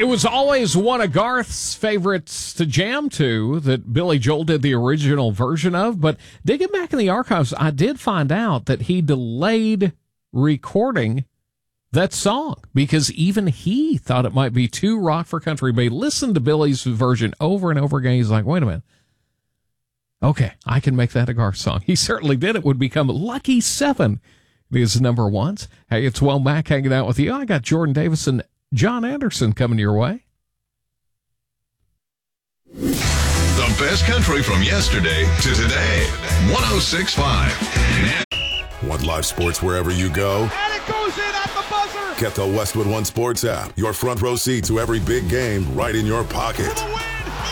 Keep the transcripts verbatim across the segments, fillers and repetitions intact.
It was always one of Garth's favorites to jam to that Billy Joel did the original version of. But digging back in the archives, I did find out that he delayed recording that song because even he thought it might be too rock for country. But he listened to Billy's version over and over again. He's like, wait a minute. Okay, I can make that a Garth song. He certainly did. It would become Lucky Seven. It is number ones. Hey, it's Well Mac hanging out with you. I got Jordan Davis and John Anderson coming your way. The best country from yesterday to today. one oh six point five. Want live sports wherever you go? And it goes in at the buzzer. Get the Westwood One Sports app. Your front row seat to every big game right in your pocket. For the win.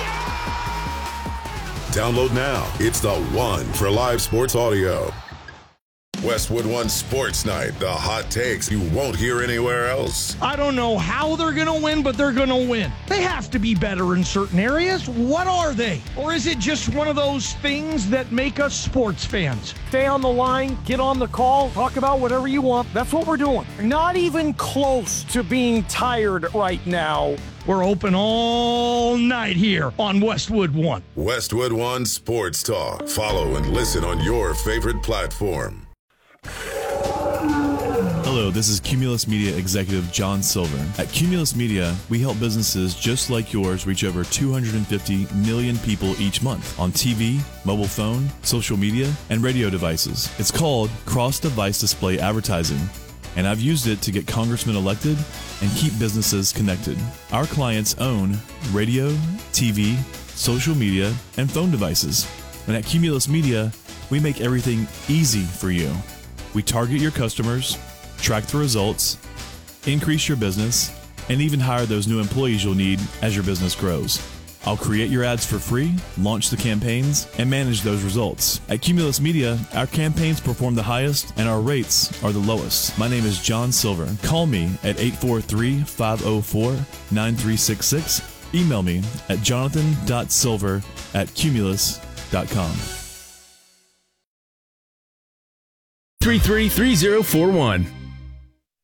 Download now. It's the one for live sports audio. Westwood One Sports Night. The hot takes you won't hear anywhere else. I don't know how they're going to win, but they're going to win. They have to be better in certain areas. What are they? Or is it just one of those things that make us sports fans? Stay on the line, get on the call, talk about whatever you want. That's what we're doing. Not even close to being tired right now. We're open all night here on Westwood One. Westwood One Sports Talk. Follow and listen on your favorite platform. Hello, this is Cumulus Media Executive John Silver. At Cumulus Media, we help businesses just like yours reach over two hundred fifty million people each month on T V, mobile phone, social media, and radio devices. It's called cross-device display advertising, and I've used it to get congressmen elected and keep businesses connected. Our clients own radio, T V, social media, and phone devices. And at Cumulus Media, we make everything easy for you. We target your customers, track the results, increase your business, and even hire those new employees you'll need as your business grows. I'll create your ads for free, launch the campaigns, and manage those results. At Cumulus Media, our campaigns perform the highest and our rates are the lowest. My name is John Silver. Call me at eight four three, five oh four, nine three six six. Email me at jonathan dot silver at cumulus dot com. three three three zero four one.